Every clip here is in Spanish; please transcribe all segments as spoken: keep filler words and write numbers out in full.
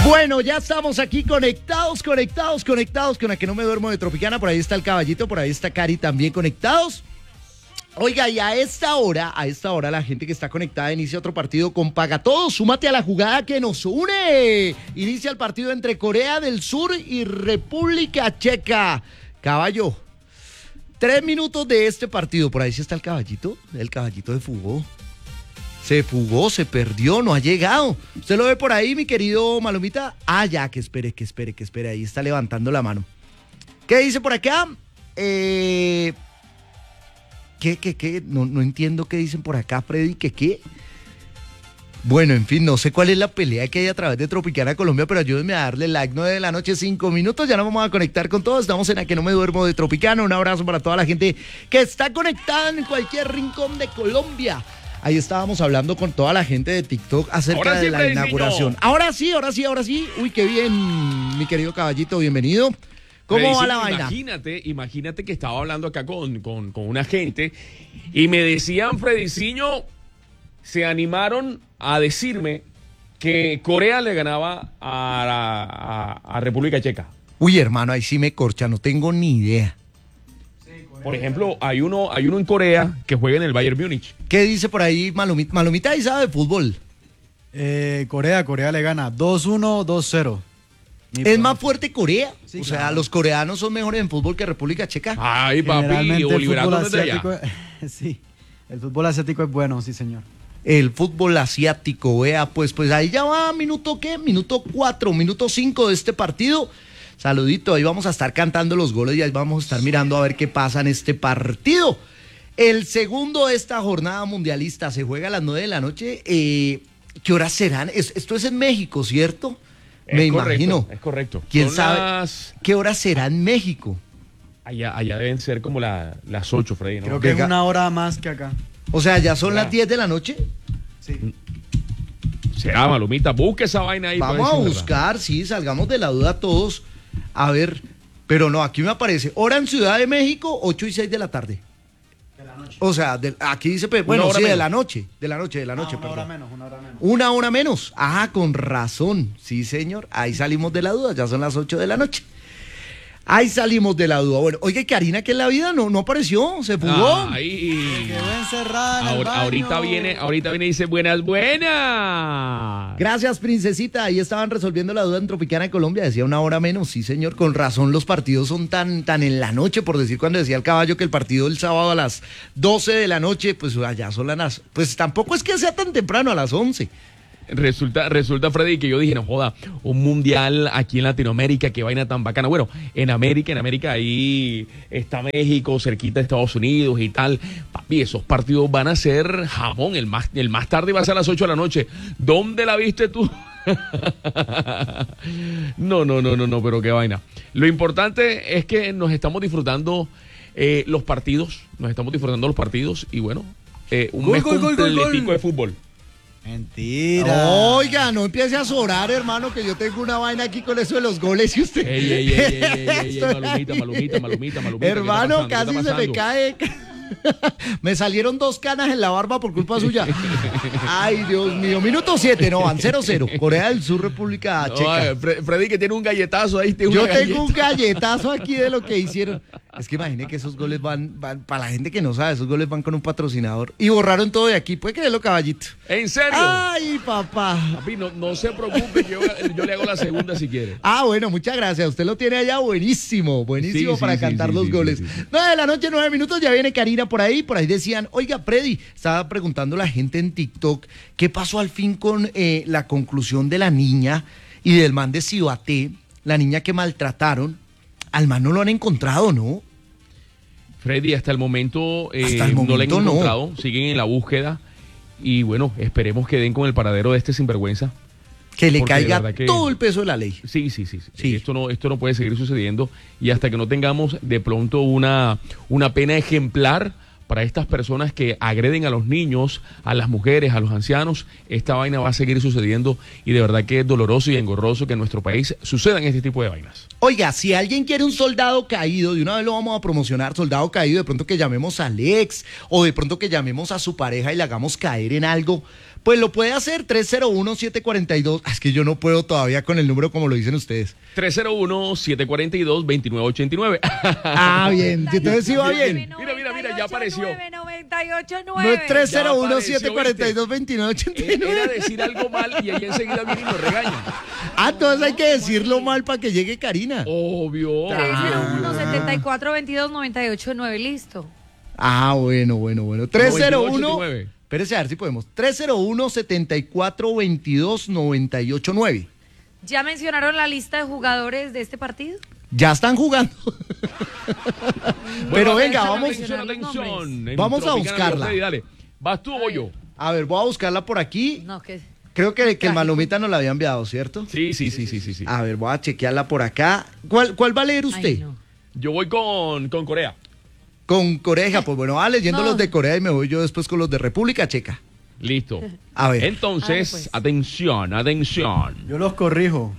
Bueno, ya estamos aquí conectados, conectados, conectados con la que no me duermo de Tropicana. Por ahí está el caballito, por ahí está Cari también conectados. Oiga, y a esta hora, a esta hora la gente que está conectada inicia otro partido con Paga Todo. Súmate a la jugada que nos une. Inicia el partido entre Corea del Sur y República Checa. Caballo, tres minutos de este partido. Por ahí sí está el caballito, el caballito de fugó. Se fugó, se perdió, no ha llegado. ¿Usted lo ve por ahí, mi querido Malomita? Ah, ya, que espere, que espere, que espere. Ahí está levantando la mano. ¿Qué dice por acá? Eh... ¿Qué, qué, qué? No, no entiendo qué dicen por acá, Freddy. ¿Qué, qué? Bueno, en fin, no sé cuál es la pelea que hay a través de Tropicana Colombia, pero ayúdenme a darle like. nueve de la noche, cinco minutos. Ya nos vamos a conectar con todos. Estamos en A Que No Me Duermo de Tropicana. Un abrazo para toda la gente que está conectada en cualquier rincón de Colombia. Ahí estábamos hablando con toda la gente de TikTok acerca sí, de la inauguración. Ahora sí, ahora sí, ahora sí. Uy, qué bien, mi querido caballito, bienvenido. ¿Cómo Freddy, va la imagínate, vaina? Imagínate, imagínate que estaba hablando acá con, con, con una gente y me decían, Frediciño, se animaron a decirme que Corea le ganaba a, la, a, a República Checa. Uy, hermano, ahí sí me corcha, no tengo ni idea. Por ejemplo, hay uno, hay uno en Corea que juega en el Bayern Múnich. ¿Qué dice por ahí Malomita? Malomita ahí sabe de fútbol. Eh, Corea, Corea le gana dos uno, dos cero. ¿Es más fuerte Corea? Sí, o claro. sea, ¿los coreanos son mejores en fútbol que República Checa? Ay, papi, Generalmente el Oliver fútbol Atom desde allá. asiático, sí, el fútbol asiático es bueno, sí señor. El fútbol asiático, vea, pues, pues ahí ya va, minuto qué, minuto cuatro, minuto cinco de este partido. Saludito, ahí vamos a estar cantando los goles y ahí vamos a estar mirando a ver qué pasa en este partido. El segundo de esta jornada mundialista se juega a las nueve de la noche. Eh, ¿Qué horas serán? Es, esto es en México, ¿cierto? Es Me correcto, imagino. Es correcto. ¿Quién Son sabe las- qué horas será en México? Allá, allá deben ser como la, las ocho, Freddy, ¿no? Creo que Venga. es una hora más que acá. O sea, ya son Ya. las diez de la noche. Sí. Será, Malumita, busque esa vaina ahí. para Vamos a ver si es buscar, sí, salgamos de la duda todos. A ver, pero no, aquí me aparece. Hora en Ciudad de México, ocho y seis de la tarde. De la noche. O sea, de- aquí dice, pues, bueno, hora sí, de menos. la noche, de la noche, de la noche, Ah, una perdón. hora menos, una hora menos. Una hora menos. Ah, con razón. Sí, señor. Ahí salimos de la duda. Ya son las ocho de la noche. Ahí salimos de la duda. Bueno, oye, Karina, ¿qué es la vida? No, no apareció. Se fugó. verdad. Ahí. Quedó encerrada en el Ahora- baño. ahorita viene, ahorita viene y dice buenas, buenas. Gracias, princesita. Ahí estaban resolviendo la duda en Tropicana de Colombia. Decía una hora menos. Sí, señor. Con razón los partidos son tan, tan en la noche. Por decir cuando decía el caballo que el partido el sábado a las doce de la noche, pues allá son las... Pues tampoco es que sea tan temprano, a las once. Resulta, resulta, Freddy, que yo dije, no joda, un mundial aquí en Latinoamérica, qué vaina tan bacana. Bueno, en América, en América ahí está México, cerquita de Estados Unidos y tal. Papi, esos partidos van a ser jamón. El más, el más tarde va a ser a las ocho de la noche. ¿Dónde la viste tú? No, no, no, no, no, pero qué vaina. Lo importante es que nos estamos disfrutando eh, los partidos, nos estamos disfrutando los partidos y bueno, eh, un Gol, mes gol, gol, gol, completico gol. de fútbol. Mentira. Oiga, no empiece a sorar, hermano, que yo tengo una vaina aquí con eso de los goles y usted... Ey, ey, ey, ey, ey, ey, ey, Estoy- malumita, malumita, malumita, malumita. Hermano, ¿qué está casi pasando? se me ¿Qué está cae. Me salieron dos canas en la barba por culpa suya. Ay, Dios mío. Minuto siete, no, van cero cero. Corea del Sur, República pasando? Checa. No, Fre- Freddy que tiene un galletazo ahí. Tiene Yo una tengo un galleta. galletazo aquí de lo que hicieron. Es que imagine que esos goles van, van, para la gente que no sabe, esos goles van con un patrocinador. Y borraron todo de aquí. ¿Puede creerlo, caballito? ¿En serio? Ay, papá. Papi, no, no se preocupe, yo, yo le hago la segunda si quiere. Ah, bueno, muchas gracias. Usted lo tiene allá buenísimo, buenísimo Sí, sí, para sí, cantar sí, los sí, goles. sí, sí. nueve de la noche, nueve minutos, ya viene Karina por ahí. Por ahí decían, oiga, Freddy, estaba preguntando la gente en TikTok, ¿qué pasó al fin con eh, la conclusión de la niña y del man de Cibaté, la niña que maltrataron? Al man no lo han encontrado, ¿no? Freddy, hasta el momento, eh, Hasta el no le han momento no. encontrado, siguen en la búsqueda y bueno, esperemos que den con el paradero de este sinvergüenza. Que le Porque de caiga verdad que- todo el peso de la ley. Sí, sí, sí, sí. Sí. Esto no, esto no puede seguir sucediendo y hasta que no tengamos de pronto una, una pena ejemplar para estas personas que agreden a los niños, a las mujeres, a los ancianos, esta vaina va a seguir sucediendo y de verdad que es doloroso y engorroso que en nuestro país sucedan este tipo de vainas. Oiga, si alguien quiere un soldado caído, de una vez lo vamos a promocionar, soldado caído, de pronto que llamemos a Alex o de pronto que llamemos a su pareja y le hagamos caer en algo Pues lo puede hacer tres cero uno, siete cuatro dos. Es que yo no puedo todavía con el número como lo dicen ustedes. tres cero uno, siete cuatro dos, dos nueve ocho nueve. Ah, bien. Entonces sí va bien. Mira, mira, mira, ya apareció. noventa y ocho No nueve. es tres cero uno, apareció, siete cuatro dos, dos nueve ocho Era nueve. decir algo mal y ahí enseguida viene y nos regaña. Ah, entonces hay que decirlo mal para que llegue Karina. Obvio. tres cero uno, setenta y cuatro, veintidós, noventa y ocho nueve. Listo. Ah, bueno, bueno, bueno. tres cero uno. noventa y ocho nueve. Espérese a ver si podemos. tres cero uno, setenta y cuatro, veintidós, noventa y ocho nueve. ¿Ya mencionaron la lista de jugadores de este partido? Ya están jugando. Pero Bueno, venga, atención, vamos. Atención, los atención. En Vamos a Tropicana, buscarla. Freddy, dale. ¿Vas tú o yo? A ver, voy a buscarla por aquí. No, que... Creo que, que el Trágico. Malomita nos la había enviado, ¿cierto? Sí, sí, sí, sí, sí. sí. A ver, voy a chequearla por acá. ¿Cuál, cuál va a leer usted? Ay, no. Yo voy con, con Corea. Con Corea, pues bueno, va leyendo No. los de Corea y me voy yo después con los de República Checa. Listo. A ver. Entonces, A ver, pues. atención, atención. Yo los corrijo.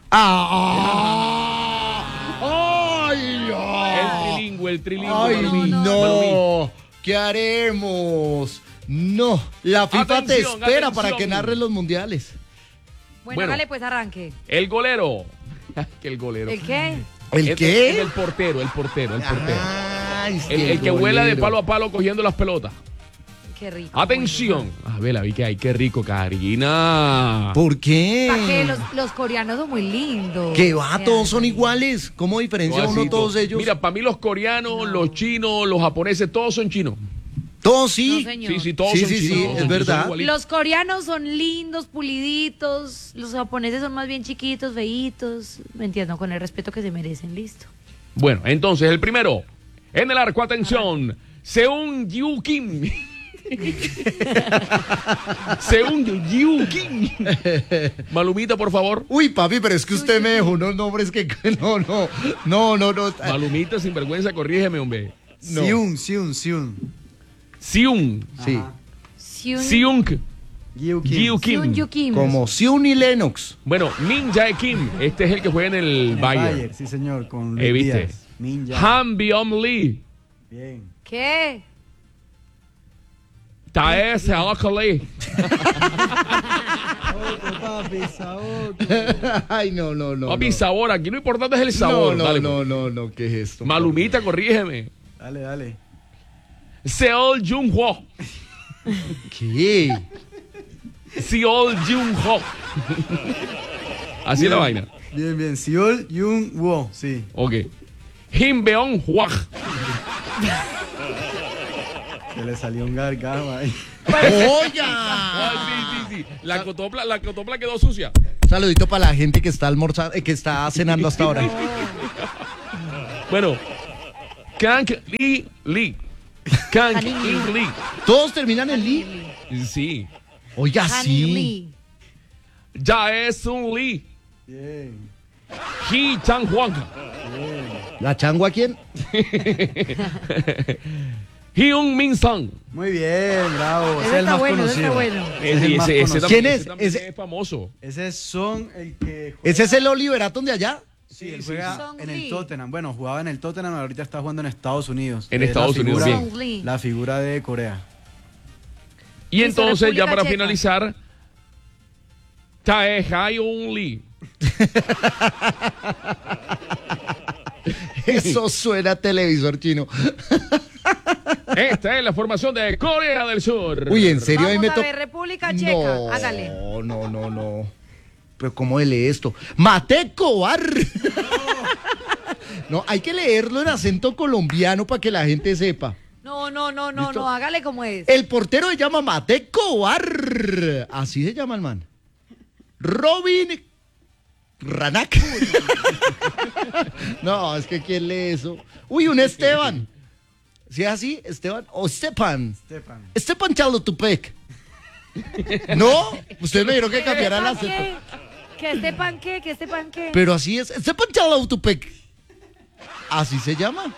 ¡Ah! ¡Ay, El ay! trilingüe, el trilingüe. ¡Ay, Malumí. no! Malumí. ¿Qué haremos? No, la FIFA te Atención, espera atención. para que narres los mundiales. Bueno, Bueno. hágale pues arranque. El golero. que el golero. ¿El qué? ¿El Es- qué? es el portero, el portero, el portero. Ay, El, el que vuela de golero. palo a palo cogiendo las pelotas. Qué rico. Atención. A ver, la vi que hay, qué rico, Karina. ¿Por qué? ¿Para qué? Los, los coreanos son muy lindos. Que va, O sea, todos son iguales. ¿Cómo diferencia uno Suavecito. todos ellos? Mira, para mí los coreanos, los chinos, los japoneses, todos son chinos. todos sí. No, señor. Sí, sí, todos Sí, son sí, chinos. sí, todos es son- verdad. son igualitos. Los coreanos son lindos, puliditos. Los japoneses son más bien chiquitos, feitos. Me entiendo, con el respeto que se merecen. Listo. Bueno, entonces el primero. En el arco, atención. Seung Yu Kim. Seung Yu Kim. Malumita, por favor. Uy, papi, pero es que usted me dejó unos nombres que... No, no, no, no, no. Malumita, sin vergüenza, corrígeme, hombre. No. Siun, Siun, Siun. Seung. Sí, Seung, Seung Gyu Kim. Gyu Kim. Seung Yu Kim. como Siun y Lennox. Bueno, Min Jae Kim. Este es el que juega en el En Bayern. Bayern, sí, señor, con Eh, Luis ¿viste? Díaz. Ninja. Han Byung Lee. Bien. ¿Qué? Tae Seok Lee. Otro, papi, Saoco. Ay, no, no, no. Papi, no. sabor. Aquí lo importante es el sabor. No, no, Dale, no, pues. no, no, ¿qué es esto? Malumita, corrígeme. Dale, dale. Seol Jung Ho. ¿Qué? Seol Jung Ho. Así es la vaina. Bien, bien. Seol Jung Wo, sí. Ok. Kim Beon Hwag. Se le salió un gargajo ahí. ¡Oiga! Ah, sí, sí, sí. La cotopla, la cotopla quedó sucia. Saludito para la gente que está almorzando, eh, que está cenando hasta ahora. Bueno. Kang Lee Lee. Kang Kang In Lee. Todos terminan en Lee. Sí. Oiga, Han sí. Lee. Jae Sun Lee. Bien. Hee Chang Hwang. ¿La changua quién? Hyun Min Sung. Muy bien, bravo. Ese Ese es el está más bueno, ese conocido. está bueno. Ese es el Ese, más ese conocido. también, ¿Quién es? ese también Ese- es famoso. Ese es Son, el que juega, ¿Ese es el Oliver Atom de allá? sí, él sí, juega Son en Lee. el Tottenham. Bueno, jugaba en el Tottenham, ahorita está jugando en Estados Unidos. En Es Estados la Unidos, figura- bien. Son Lee. La figura de Corea. Y Listo, entonces, ya República para Checa. finalizar, Tae Hyun Lee. Eso suena a televisor chino. Esta es la formación de Corea del Sur. Uy, en serio, ahí Vamos me a toca. ver, República Checa. No, Hágale. no, no, no. Pero ¿cómo lee esto? Mate Cobar. No, hay que leerlo en acento colombiano para que la gente sepa. No, no, no, no, ¿Listo? no, hágale como es. El portero se llama Mate Cobar. Así se llama el man. Robin Ranak. No, es que ¿quién lee eso? Uy, un Esteban. ¿Sí es así? Esteban o Stepan. Stepan. Stepan Chalotupec. ¿No? Ustedes me dijeron que cambiara la ¿Pan qué? ¿Que este pan qué? ¿Que este pan qué? Pero así es. Stepan Chalotupec. Así se llama.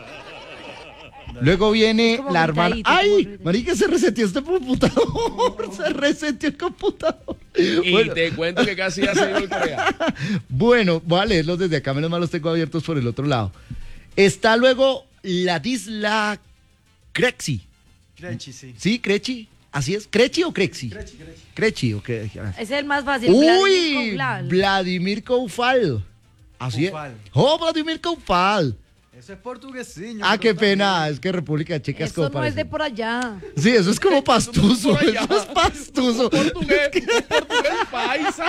Luego viene Es como la hermana. gritadito, ¡Ay! como gritadito. Marica, se reseteó este computador. Se reseteó el computador. Y Bueno, te cuento que casi ya se dio el Corea. bueno, voy a leerlos desde acá. Menos mal los tengo abiertos por el otro lado. Está luego Ladisla Krexi. Crechi, sí. ¿Sí, Crechi? ¿Así es? ¿Crechi o Crexi? Crechi, Crechi. Crechi, ok. Ese es el más fácil. Uy, Vladimir Vladimir Koufal. Así es. Koufal. Oh, Vladimir Koufal. Eso es portuguesiño. Ah, pero qué pena, también. es que República Checa es Eso como no es de parecido. por allá. Sí, eso es como pastuso, por allá. eso es pastuso. Portugués, portugués paisa.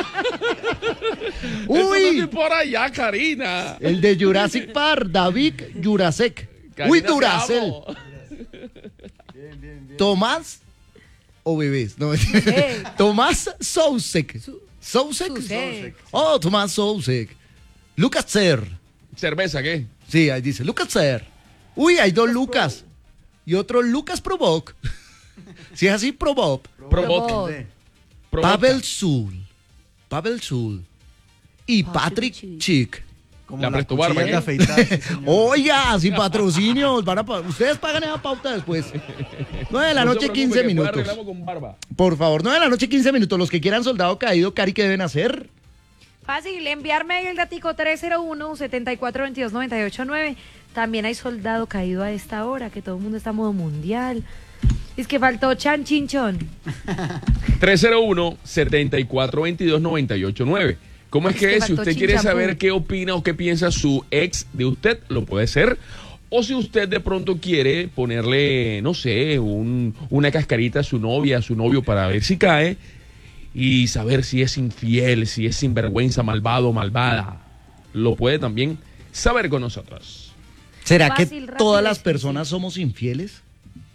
Eso no Uy, es por allá, Karina. el de Jurassic Park, David Jurasek. Karina, Uy, te Duracel. amo. Bien, bien, bien. Tomás o bebés, no. Eh. Tomás Sousek. Sousek. Sousek. Oh, Tomás Sousek. Lucas Ser. ¿Cerveza qué? Sí, ahí dice Lucas Ser. Uy, hay dos Lucas. Y otro Lucas Provoc. Si es así, Provoc. Provoca. Provoca. Sí. Provoca. Pavel Zul. Pavel Zul. Y Patrick Patrick Chick. Chick. Como Le la apretó cuchilla barba, de ¿qué? afeitar, sí, señor. Oiga, sin patrocinios. Van a pa- Ustedes pagan esa pauta después. nueve de la No se noche, preocupe, quince que después minutos. arreglamos con barba. Por favor, nueve de la noche, quince minutos. Los que quieran soldado caído, Cari, ¿qué deben hacer? Fácil, enviarme el datico tres cero uno, siete cuatro dos dos, nueve ocho nueve. También hay soldado caído a esta hora, que todo el mundo está a modo mundial. Es que faltó Chan Chinchón. tres cero uno, siete cuatro dos dos, nueve ocho nueve. ¿Cómo es Es que, que si faltó usted quiere chinchapú. saber qué opina o qué piensa su ex de usted, lo puede ser? O si usted de pronto quiere ponerle, no sé, un- una cascarita a su novia, a su novio para ver si cae y saber si es infiel, si es sinvergüenza, malvado o malvada, lo puede también saber con nosotros. ¿Será Fácil, que rápido, todas las difícil. personas somos infieles?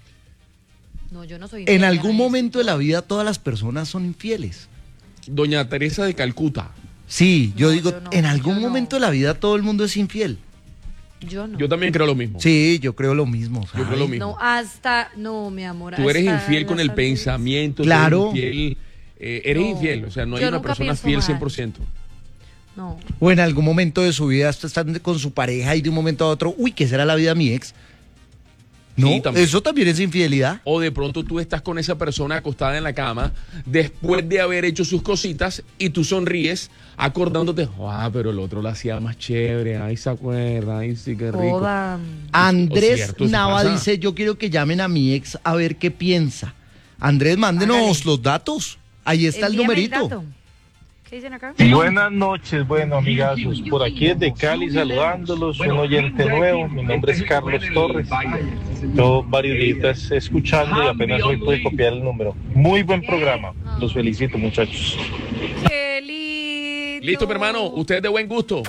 No, yo no soy En infiel, algún nadie. momento de la vida todas las personas son infieles. Doña Teresa de Calcuta. Sí, yo No, digo, yo no, en algún yo no. momento de la vida todo el mundo es infiel. Yo no. Yo también creo lo mismo. Sí, yo creo lo mismo. Yo creo ¿sabe? lo mismo. No, hasta. No, mi amor. Tú eres hasta infiel con las el sandías. pensamiento, tú Claro. eres infiel, eh, eres No, infiel, o sea, no hay yo una nunca persona pienso fiel mal. cien por ciento. No. O en algún momento de su vida están con su pareja y de un momento a otro, uy, ¿qué será la vida de mi ex? No, Sí, también. eso también es infidelidad. O de pronto tú estás con esa persona acostada en la cama después de haber hecho sus cositas y tú sonríes acordándote, ah, pero el otro lo hacía más chévere, ay, se acuerda, ay, sí, qué rico. Joda. Andrés cierto, eso Nava pasa. dice, yo quiero que llamen a mi ex a ver qué piensa. Andrés, mándenos Hágale. los datos. Ahí está el Envíame numerito. dato. ¿Qué dicen acá? Buenas noches, bueno amigazos, por aquí desde Cali saludándolos, un oyente nuevo, mi nombre es Carlos Torres, yo varios días escuchando y apenas hoy pude copiar el número. Muy buen programa, los felicito muchachos. Qué lindo. Listo, mi hermano, usted es de buen gusto.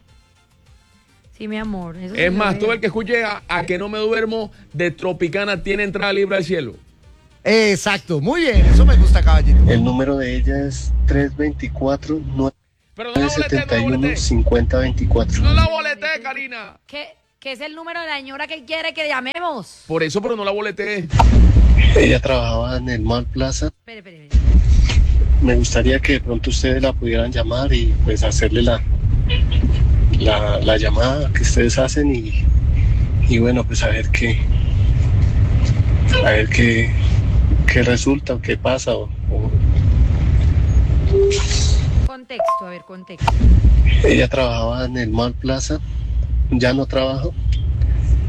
Sí, mi amor. eso sí Es lo más, veo. todo el que escuche a, a que no me duermo de Tropicana tiene entrada libre al cielo. Exacto, muy bien, eso me gusta, caballero. El número de ella es tres dos cuatro, Pero no la nueve boleté, siete no la uno, boleté. cinco cero dos cuatro. No la boleté, Karina. ¿Qué, ¿Qué es el número de la señora que quiere que llamemos? Por eso, pero no la boleté. Ella trabajaba en el Mall Plaza. Espere, espere, espere. Me gustaría que de pronto ustedes la pudieran llamar y pues hacerle la, la, la llamada que ustedes hacen y, y bueno, pues a ver qué, a ver qué, qué resulta o qué pasa. O, o- Contexto, a ver, contexto. Ella trabajaba en el Mall Plaza, ya no trabaja.